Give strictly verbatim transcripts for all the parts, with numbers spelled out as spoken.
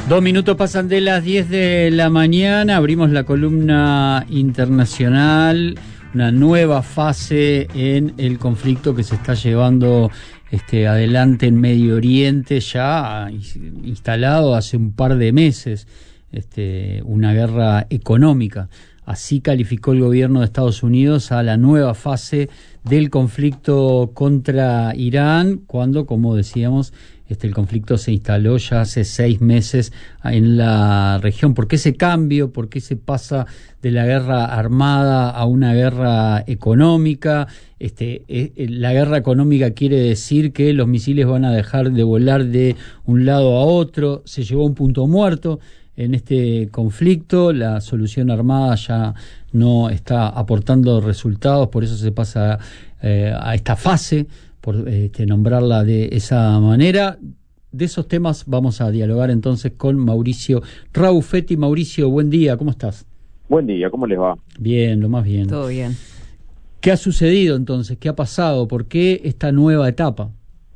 Dos minutos pasan de las diez de la mañana, abrimos la columna internacional, una nueva fase en el conflicto que se está llevando este, adelante en Medio Oriente, ya instalado hace un par de meses, este, una guerra económica. Así calificó el gobierno de Estados Unidos a la nueva fase del conflicto contra Irán, cuando, como decíamos, este, el conflicto se instaló ya hace seis meses en la región. ¿Por qué ese cambio? ¿Por qué se pasa de la guerra armada a una guerra económica? Este, eh, la guerra económica quiere decir que los misiles van a dejar de volar de un lado a otro. Se llegó a un punto muerto en este conflicto, la solución armada ya no está aportando resultados, por eso se pasa eh, a esta fase, por este, nombrarla de esa manera. De esos temas vamos a dialogar entonces con Mauricio Raufetti. Mauricio, buen día, ¿cómo estás? Buen día, ¿cómo les va? Bien, lo más bien. Todo bien. ¿Qué ha sucedido entonces? ¿Qué ha pasado? ¿Por qué esta nueva etapa?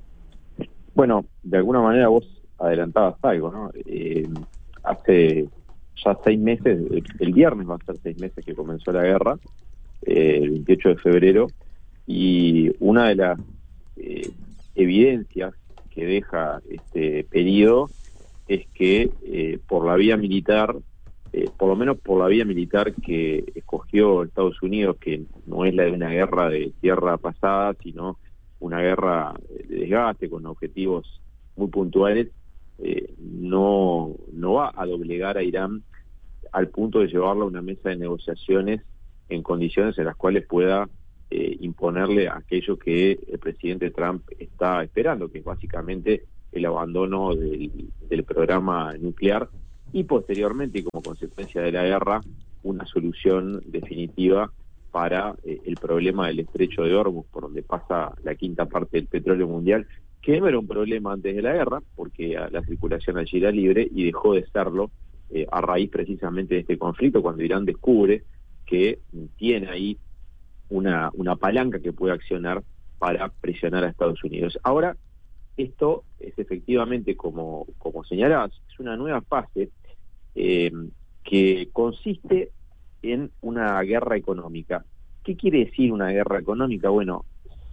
Bueno, de alguna manera vos adelantabas algo, ¿no? Eh, hace ya seis meses, el viernes va a ser seis meses que comenzó la guerra, eh, el veintiocho de febrero, y una de las eh, evidencias que deja este periodo es que eh, por la vía militar, eh, por lo menos por la vía militar que escogió Estados Unidos, que no es la de una guerra de tierra pasada, sino una guerra de desgaste con objetivos muy puntuales, eh, no, no va a doblegar a Irán al punto de llevarlo a una mesa de negociaciones en condiciones en las cuales pueda eh, imponerle aquello que el presidente Trump está esperando, que es básicamente el abandono del, del programa nuclear y posteriormente, y como consecuencia de la guerra, una solución definitiva para eh, el problema del estrecho de Hormuz, por donde pasa la quinta parte del petróleo mundial, que no era un problema antes de la guerra, porque la circulación allí era libre y dejó de serlo eh, a raíz precisamente de este conflicto, cuando Irán descubre que tiene ahí una, una palanca que puede accionar para presionar a Estados Unidos. Ahora, esto es efectivamente, como, como señalabas, es una nueva fase eh, que consiste en una guerra económica. ¿Qué quiere decir una guerra económica? Bueno,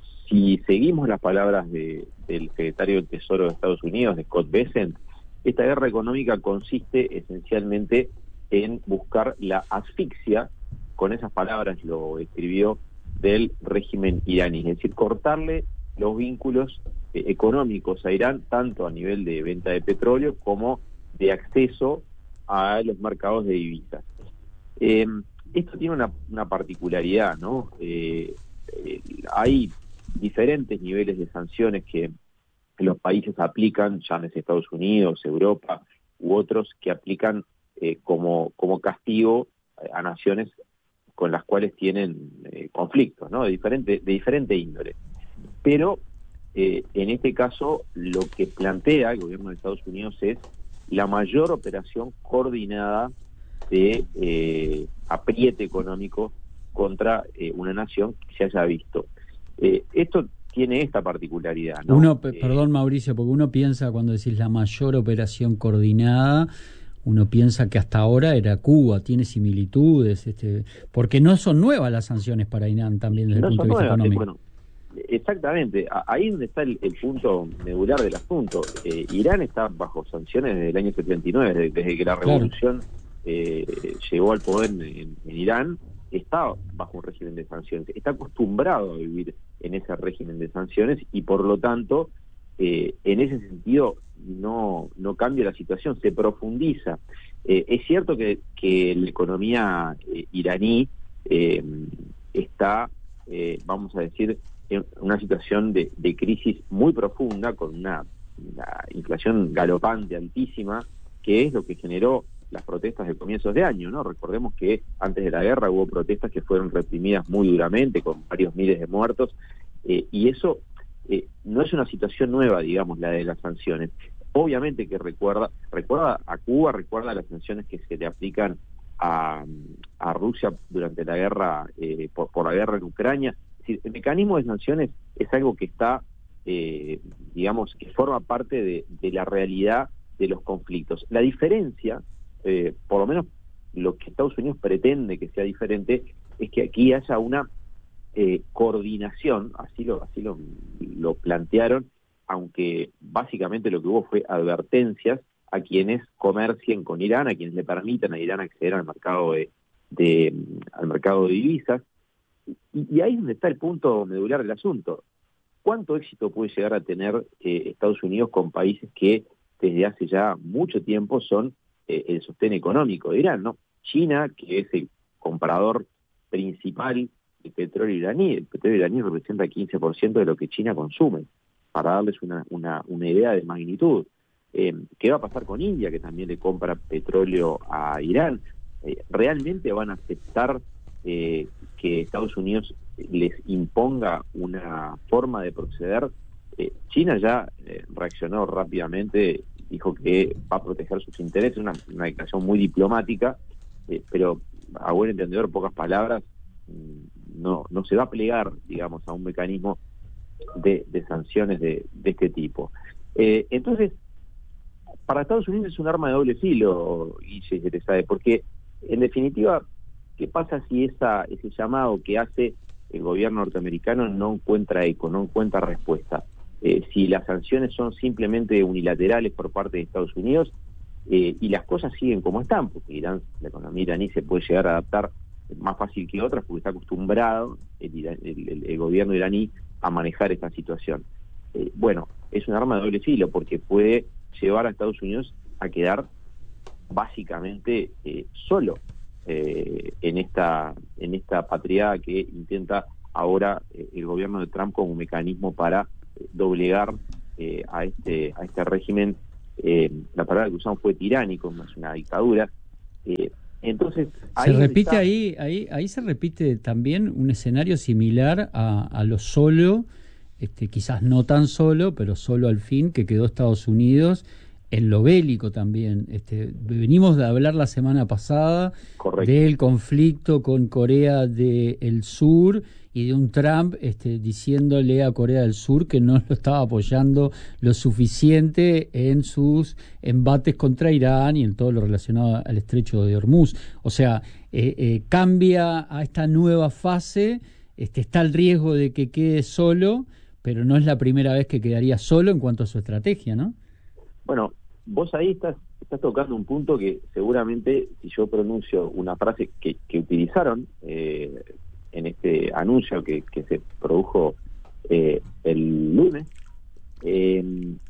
si seguimos las palabras de, del secretario del Tesoro de Estados Unidos, de Scott Bessent, esta guerra económica consiste esencialmente en buscar la asfixia, con esas palabras lo escribió, del régimen iraní, es decir, cortarle los vínculos eh, económicos a Irán, tanto a nivel de venta de petróleo como de acceso a los mercados de divisas. Eh, esto tiene una, una particularidad, ¿no? Eh, eh, hay diferentes niveles de sanciones que los países aplican, llámese Estados Unidos, Europa u otros, que aplican eh, como, como castigo a naciones con las cuales tienen eh, conflictos, ¿no? De diferente, de diferente índole. Pero eh, en este caso lo que plantea el gobierno de Estados Unidos es la mayor operación coordinada de eh, apriete económico contra eh, una nación que se haya visto. Eh, esto tiene esta particularidad, ¿no? Uno, eh, perdón Mauricio, porque uno piensa cuando decís la mayor operación coordinada, uno piensa que hasta ahora era Cuba, tiene similitudes, este, porque no son nuevas las sanciones para Irán también desde no el punto de vista nuevas, económico. Bueno, exactamente, ahí es donde está el, el punto medular del asunto. Eh, Irán está bajo sanciones desde el año setenta y nueve, desde, desde que la revolución claro. eh, llegó al poder en, en, en Irán, está bajo un régimen de sanciones, está acostumbrado a vivir en ese régimen de sanciones y por lo tanto, eh, en ese sentido, no, no cambia la situación, se profundiza. Eh, es cierto que, que la economía eh, iraní eh, está, eh, vamos a decir, en una situación de, de crisis muy profunda, con una, una inflación galopante, altísima, que es lo que generó las protestas de comienzos de año, ¿no? Recordemos que antes de la guerra hubo protestas que fueron reprimidas muy duramente, con varios miles de muertos, eh, y eso eh, no es una situación nueva, digamos, la de las sanciones. Obviamente que recuerda, recuerda a Cuba, recuerda las sanciones que se le aplican a, a Rusia durante la guerra, eh, por, por la guerra en Ucrania. Es decir, el mecanismo de sanciones es algo que está, eh, digamos, que forma parte de, de la realidad de los conflictos. La diferencia, eh, por lo menos lo que Estados Unidos pretende que sea diferente, es que aquí haya una eh, coordinación, así lo, así lo, lo plantearon, aunque básicamente lo que hubo fue advertencias a quienes comercien con Irán, a quienes le permitan a Irán acceder al mercado de, de al mercado de divisas. Y, y ahí es donde está el punto medular del asunto. ¿Cuánto éxito puede llegar a tener eh, Estados Unidos con países que desde hace ya mucho tiempo son eh, el sostén económico de Irán, ¿no? China, que es el comprador principal de petróleo iraní, el petróleo iraní representa el quince por ciento de lo que China consume, para darles una, una, una idea de magnitud. Eh, ¿Qué va a pasar con India, que también le compra petróleo a Irán? Eh, ¿Realmente van a aceptar eh, que Estados Unidos les imponga una forma de proceder? Eh, China ya eh, reaccionó rápidamente, dijo que va a proteger sus intereses, una, una declaración muy diplomática, eh, pero a buen entendedor, pocas palabras, no, no se va a plegar, digamos, a un mecanismo de, de sanciones de, de este tipo. Eh, entonces, para Estados Unidos es un arma de doble filo, y se te sabe, porque en definitiva, ¿qué pasa si esa, ese llamado que hace el gobierno norteamericano no encuentra eco, no encuentra respuesta? Eh, si las sanciones son simplemente unilaterales por parte de Estados Unidos eh, y las cosas siguen como están, porque Irán, la economía iraní se puede llegar a adaptar más fácil que otras porque está acostumbrado el, el, el, el gobierno iraní a manejar esta situación. Eh, bueno, es un arma de doble filo porque puede llevar a Estados Unidos a quedar básicamente eh, solo eh, en esta en esta patriada que intenta ahora eh, el gobierno de Trump como un mecanismo para eh, doblegar eh, a este a este régimen. Eh, la palabra que usamos fue tiránico, no es una dictadura. Eh, entonces ahí se repite está... ahí ahí ahí se repite también un escenario similar a, a lo solo, este, quizás no tan solo, pero solo al fin que quedó Estados Unidos en lo bélico también. Este, venimos de hablar la semana pasada Correcto. del conflicto con Corea del Sur y de un Trump este, diciéndole a Corea del Sur que no lo estaba apoyando lo suficiente en sus embates contra Irán y en todo lo relacionado al estrecho de Hormuz. O sea, eh, eh, cambia a esta nueva fase, este, está el riesgo de que quede solo, pero no es la primera vez que quedaría solo en cuanto a su estrategia, ¿no? Bueno, vos ahí estás, estás tocando un punto que seguramente, si yo pronuncio una frase que, que utilizaron eh, en este anuncio que, que se produjo eh, el lunes, eh,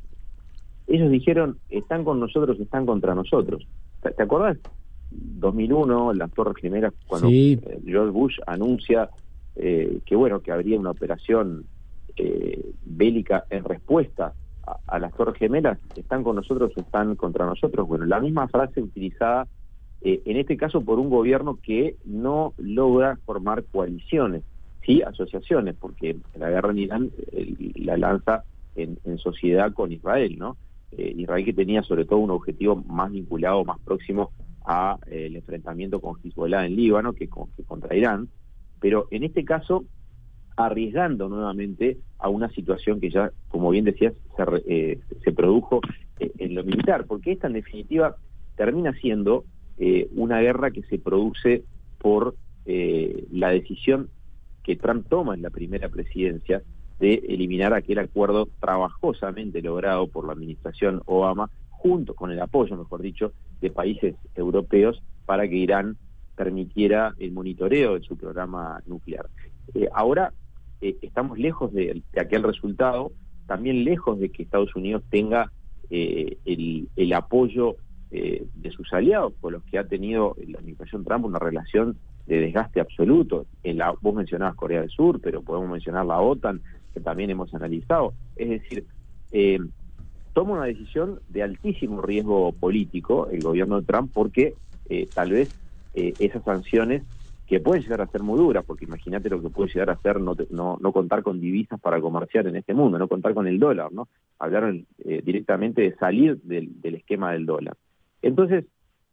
ellos dijeron, están con nosotros, están contra nosotros. ¿Te, te acordás? dos mil uno, las Torres Gemelas, cuando sí. eh, George Bush anuncia eh, que bueno, que habría una operación eh, bélica en respuesta a, a las Torres Gemelas, están con nosotros o están contra nosotros. Bueno, la misma frase utilizada eh, en este caso por un gobierno que no logra formar coaliciones, sí asociaciones, porque la guerra en Irán eh, la lanza en, en sociedad con Israel, ¿no? Eh, Israel que tenía sobre todo un objetivo más vinculado, más próximo a eh, el enfrentamiento con Hezbollah en Líbano que, con, que contra Irán, pero en este caso arriesgando nuevamente a una situación que ya, como bien decías, se, eh, se produjo eh, en lo militar, porque esta en definitiva termina siendo eh, una guerra que se produce por eh, la decisión que Trump toma en la primera presidencia de eliminar aquel acuerdo trabajosamente logrado por la administración Obama, junto con el apoyo, mejor dicho, de países europeos para que Irán permitiera el monitoreo de su programa nuclear. Eh, ahora eh, estamos lejos de, de aquel resultado, también lejos de que Estados Unidos tenga eh, el, el apoyo eh, de sus aliados, con los que ha tenido la administración Trump una relación de desgaste absoluto. En la, vos mencionabas Corea del Sur, pero podemos mencionar la OTAN, que también hemos analizado. Es decir, eh, toma una decisión de altísimo riesgo político el gobierno de Trump, porque eh, tal vez eh, esas sanciones, que pueden llegar a ser muy duras, porque imagínate lo que puede llegar a ser no, no, no contar con divisas para comerciar en este mundo, no contar con el dólar, ¿no? Hablaron eh, directamente de salir del, del esquema del dólar. Entonces,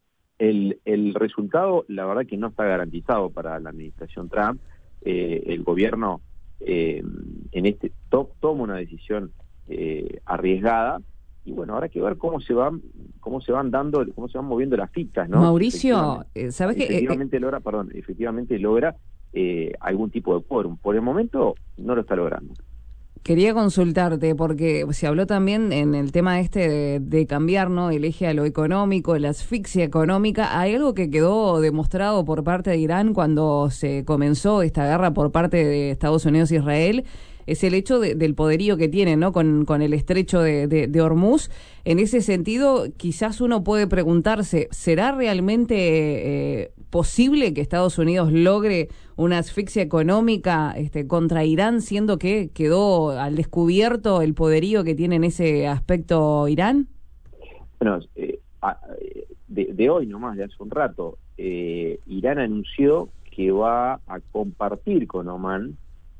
el, el resultado, la verdad que no está garantizado para la administración Trump. Eh, el gobierno eh, en este to, toma una decisión eh, arriesgada, y bueno, habrá que ver cómo se van cómo se van dando, cómo se van moviendo las fichas, ¿no? Mauricio, ¿sabes qué? Efectivamente eh, logra, perdón, efectivamente logra eh, algún tipo de quórum. Por el momento no lo está logrando. Quería consultarte, porque se habló también en el tema este de, de cambiar, ¿no?, el eje a lo económico, la asfixia económica. Hay algo que quedó demostrado por parte de Irán cuando se comenzó esta guerra por parte de Estados Unidos e Israel, es el hecho de, del poderío que tienen, ¿no?, con, con el estrecho de, de, de Hormuz. En ese sentido, quizás uno puede preguntarse, ¿será realmente eh, posible que Estados Unidos logre una asfixia económica este, contra Irán, siendo que quedó al descubierto el poderío que tiene en ese aspecto Irán? Bueno, eh, de, de hoy nomás, de hace un rato, eh, Irán anunció que va a compartir con Omán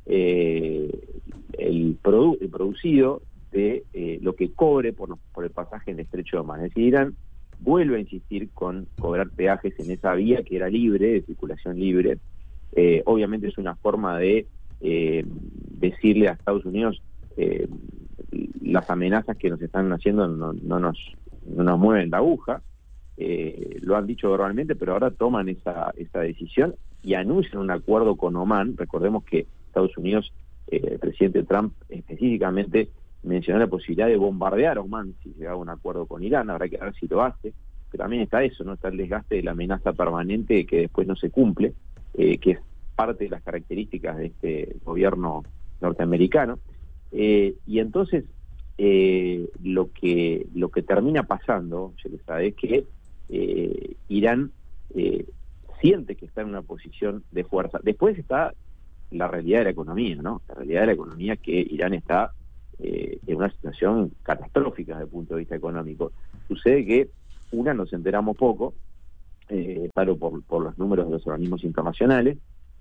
eh, el, produ el producido de eh, lo que cobre por, los, por el pasaje en el estrecho de Omán. Es decir, Irán vuelve a insistir con cobrar peajes en esa vía que era libre, de circulación libre. Eh, obviamente es una forma de eh, decirle a Estados Unidos eh, las amenazas que nos están haciendo no, no, nos, no nos mueven la aguja. Eh, lo han dicho verbalmente, pero ahora toman esa, esa decisión y anuncian un acuerdo con Omán. Recordemos que Estados Unidos, eh, el presidente Trump específicamente mencionó la posibilidad de bombardear a Omán si llegaba a un acuerdo con Irán. Habrá que ver si lo hace, pero también está eso, no está el desgaste de la amenaza permanente que después no se cumple, eh, que es parte de las características de este gobierno norteamericano. Eh, y entonces eh, lo que lo que termina pasando, ya lo sabe, es que eh, Irán eh, siente que está en una posición de fuerza. Después está la realidad de la economía, ¿no? La realidad de la economía es que Irán está eh, en una situación catastrófica desde el punto de vista económico. Sucede que, una, nos enteramos poco, eh, claro, por, por los números de los organismos internacionales,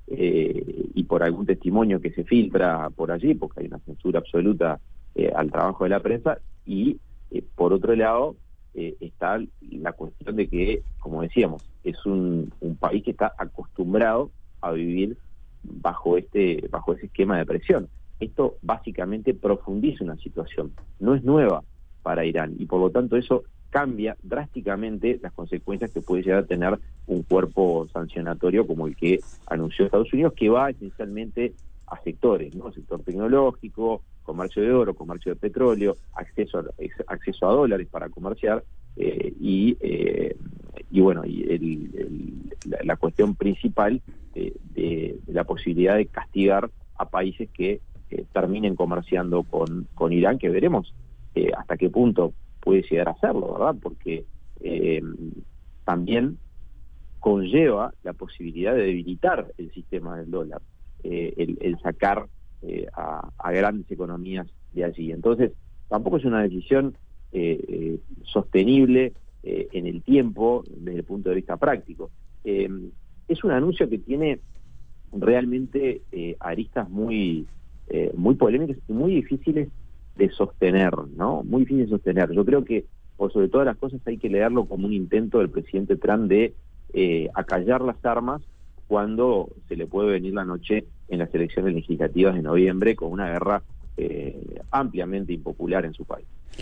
eh, y por algún testimonio que se filtra por allí, porque hay una censura absoluta eh, al trabajo de la prensa, y eh, por otro lado eh, está la cuestión de que, como decíamos, es un, un país que está acostumbrado a vivir bajo este bajo ese esquema de presión. Esto básicamente profundiza una situación, no es nueva para Irán, y por lo tanto eso cambia drásticamente las consecuencias que puede llegar a tener un cuerpo sancionatorio como el que anunció Estados Unidos, que va esencialmente a sectores, ¿no? Sector tecnológico, comercio de oro, comercio de petróleo, acceso a, acceso a dólares para comerciar, eh, y, eh, y bueno, y el, el, la, la cuestión principal eh, de, de la posibilidad de castigar a países que eh, terminen comerciando con, con Irán, que veremos eh, hasta qué punto puede llegar a hacerlo, ¿verdad? Porque eh, también conlleva la posibilidad de debilitar el sistema del dólar, eh, el, el sacar eh, a, a grandes economías de allí. Entonces, tampoco es una decisión eh, eh, sostenible eh, en el tiempo desde el punto de vista práctico. Eh, es un anuncio que tiene realmente eh, aristas muy, eh, muy polémicas y muy difíciles de sostener, ¿no? Muy difícil de sostener. Yo creo que, por sobre todas las cosas, hay que leerlo como un intento del presidente Trump de eh, acallar las armas cuando se le puede venir la noche en las elecciones legislativas de noviembre con una guerra eh, ampliamente impopular en su país.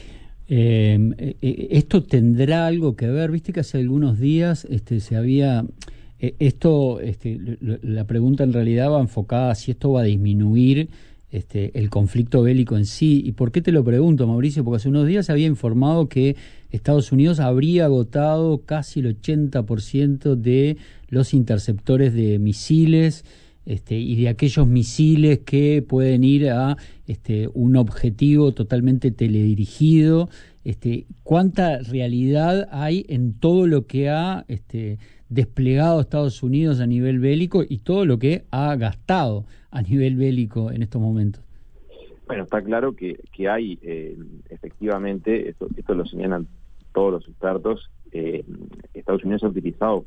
Eh, eh, ¿Esto tendrá algo que ver? Viste que hace algunos días este, se había... Eh, esto, este, la pregunta en realidad va enfocada a si esto va a disminuir Este, el conflicto bélico en sí. ¿Y por qué te lo pregunto, Mauricio? Porque hace unos días se había informado que Estados Unidos habría agotado casi el ochenta por ciento de los interceptores de misiles este, y de aquellos misiles que pueden ir a este, un objetivo totalmente teledirigido. Este, ¿Cuánta realidad hay en todo lo que ha este, desplegado Estados Unidos a nivel bélico y todo lo que ha gastado a nivel bélico en estos momentos? Bueno, está claro que, que hay, eh, efectivamente, esto, esto lo señalan todos los expertos, eh, Estados Unidos ha utilizado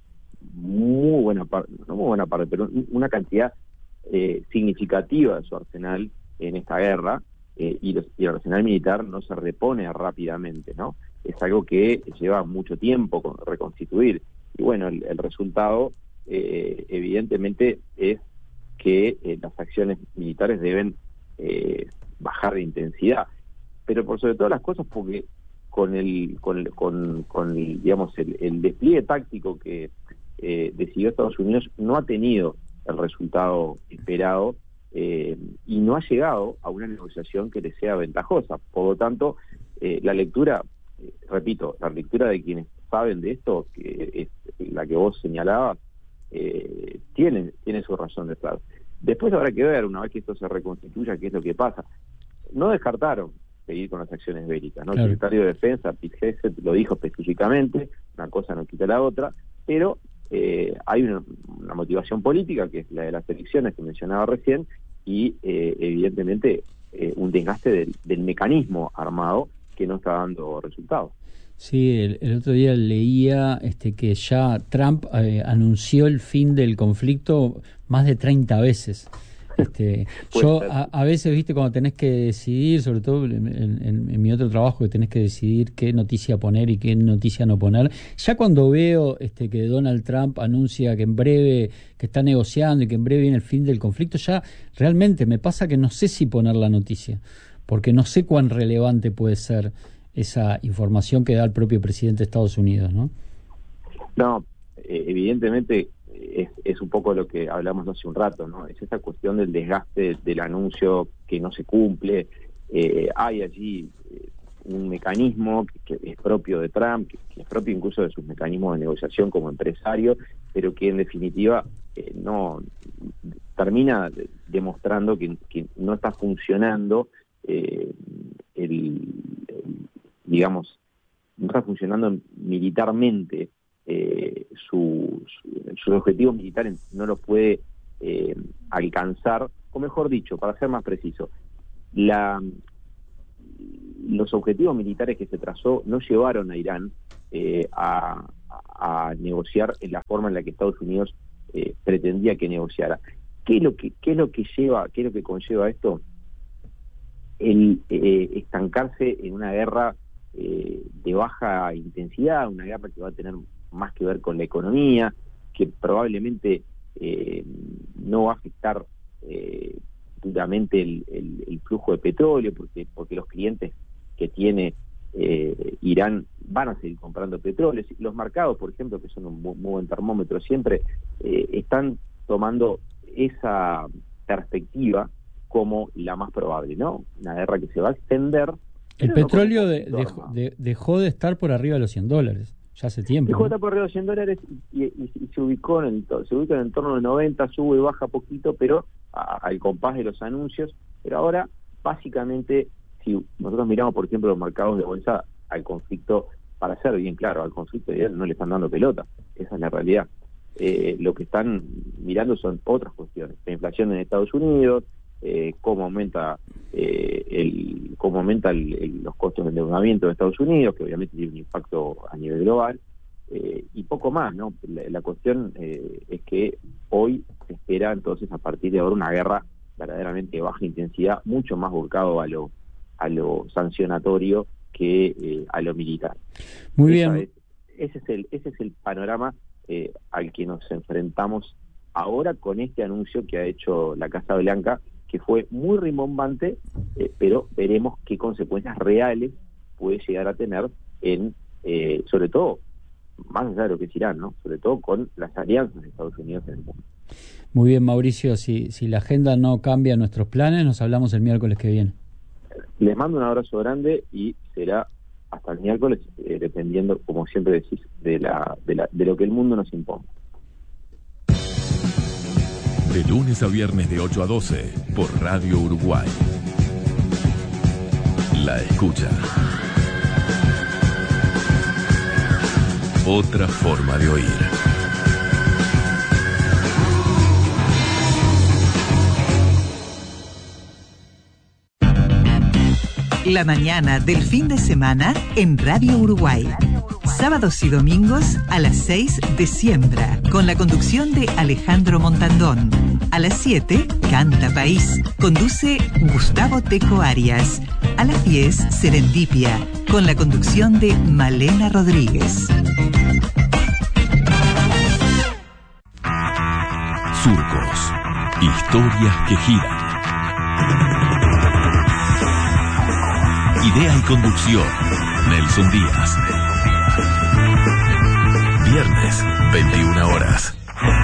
muy buena parte, no muy buena parte, pero una cantidad eh, significativa de su arsenal en esta guerra, eh, y, los, y el arsenal militar no se repone rápidamente, ¿no? Es algo que lleva mucho tiempo con, reconstituir. Y bueno, el, el resultado eh, evidentemente es que eh, las acciones militares deben eh, bajar de intensidad, pero por sobre todas las cosas porque con el, con, con, con el, digamos, el, el despliegue táctico que eh, decidió Estados Unidos, no ha tenido el resultado esperado eh, y no ha llegado a una negociación que le sea ventajosa. Por lo tanto, eh, la lectura, eh, repito, la lectura de quienes saben de esto, que es la que vos señalabas, eh, tiene, tiene su razón de estar. Después habrá que ver, una vez que esto se reconstituya, qué es lo que pasa. No descartaron seguir con las acciones bélicas, ¿no? Claro. El secretario de Defensa, Pete Hegseth, lo dijo específicamente, una cosa no quita la otra, pero eh, hay una, una motivación política, que es la de las elecciones que mencionaba recién, y eh, evidentemente eh, un desgaste del, del mecanismo armado que no está dando resultados. Sí, el, el otro día leía este, que ya Trump eh, anunció el fin del conflicto más de treinta veces. Este, yo a, a veces, viste, cuando tenés que decidir, sobre todo en, en, en mi otro trabajo, que tenés que decidir qué noticia poner y qué noticia no poner, ya cuando veo este, que Donald Trump anuncia que en breve, que está negociando y que en breve viene el fin del conflicto, ya realmente me pasa que no sé si poner la noticia, porque no sé cuán relevante puede ser esa información que da el propio presidente de Estados Unidos, ¿no? No, eh, evidentemente es, es un poco lo que hablamos hace un rato, ¿no? Es esa cuestión del desgaste del anuncio que no se cumple. Eh, hay allí eh, un mecanismo que, que es propio de Trump, que, que es propio incluso de sus mecanismos de negociación como empresario, pero que en definitiva eh, no termina demostrando que, que no está funcionando eh, el, el digamos, no está funcionando militarmente, eh, su, su, sus objetivos militares no los puede eh, alcanzar, o mejor dicho, para ser más preciso, la, los objetivos militares que se trazó no llevaron a Irán eh, a, a negociar en la forma en la que Estados Unidos eh, pretendía que negociara. ¿Qué es lo que, qué es lo que lleva, qué es lo que conlleva esto? El eh, estancarse en una guerra Eh, de baja intensidad, una guerra que va a tener más que ver con la economía, que probablemente eh, no va a afectar eh, duramente el, el, el flujo de petróleo, porque, porque los clientes que tiene eh, Irán van a seguir comprando petróleo. Los mercados, por ejemplo, que son un muy, muy buen termómetro siempre, eh, están tomando esa perspectiva como la más probable, ¿no? Una guerra que se va a extender. El Pero petróleo no de, dejó, de, dejó de estar por arriba de los cien dólares, ya hace tiempo. Dejó de ¿no? estar por arriba de los cien dólares y, y, y se ubicó en el, se ubica en el torno de noventa, sube y baja poquito, pero a, al compás de los anuncios. Pero ahora, básicamente, si nosotros miramos, por ejemplo, los mercados de bolsa, al conflicto, para ser bien claro, al conflicto no le están dando pelota, esa es la realidad. Eh, lo que están mirando son otras cuestiones, la inflación en Estados Unidos, Eh, cómo aumenta eh, el cómo aumenta el, el, los costos de endeudamiento de Estados Unidos, que obviamente tiene un impacto a nivel global, eh, y poco más, ¿no? La, la cuestión eh, es que hoy se espera entonces a partir de ahora una guerra verdaderamente de baja intensidad, mucho más volcado a lo a lo sancionatorio que eh, a lo militar. Muy bien. Es, ese es el ese es el panorama eh, al que nos enfrentamos ahora con este anuncio que ha hecho la Casa Blanca, que fue muy rimbombante, eh, pero veremos qué consecuencias reales puede llegar a tener en, eh, sobre todo, más allá de lo que es Irán, ¿no? Sobre todo con las alianzas de Estados Unidos en el mundo. Muy bien, Mauricio, si, si la agenda no cambia nuestros planes, nos hablamos el miércoles que viene. Les mando un abrazo grande y será hasta el miércoles, eh, dependiendo, como siempre decís, de, la, de, la, de lo que el mundo nos imponga. De lunes a viernes de ocho a doce por Radio Uruguay. La escucha. Otra forma de oír. La mañana del fin de semana en Radio Uruguay. Sábados y domingos a las seis de Siembra, con la conducción de Alejandro Montandón. A las siete, Canta País, conduce Gustavo Tejo Arias. A las diez, Serendipia, con la conducción de Malena Rodríguez. Surcos, historias que giran. Idea y conducción, Nelson Díaz. Viernes, veintiuna horas.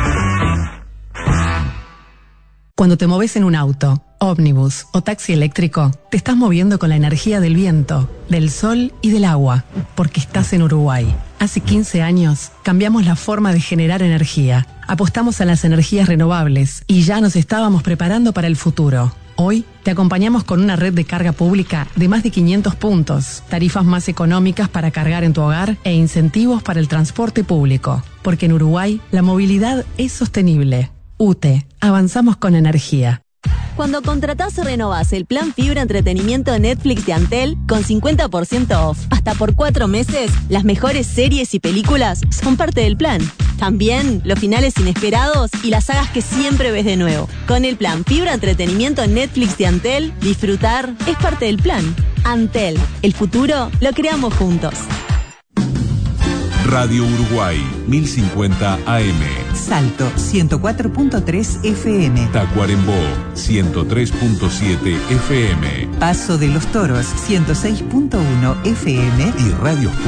Cuando te moves en un auto, ómnibus o taxi eléctrico, te estás moviendo con la energía del viento, del sol y del agua, porque estás en Uruguay. Hace quince años cambiamos la forma de generar energía, apostamos a las energías renovables y ya nos estábamos preparando para el futuro. Hoy te acompañamos con una red de carga pública de más de quinientos puntos, tarifas más económicas para cargar en tu hogar e incentivos para el transporte público, porque en Uruguay la movilidad es sostenible. U T E, avanzamos con energía. Cuando contratás o renovás el plan Fibra Entretenimiento Netflix de Antel con cincuenta por ciento off hasta por cuatro meses, las mejores series y películas son parte del plan. También los finales inesperados y las sagas que siempre ves de nuevo. Con el plan Fibra Entretenimiento Netflix de Antel, disfrutar es parte del plan. Antel, el futuro lo creamos juntos. Radio Uruguay, mil cincuenta A M. Salto, ciento cuatro punto tres F M. Tacuarembó, ciento tres punto siete F M. Paso de los Toros, ciento seis punto uno F M. Y Radios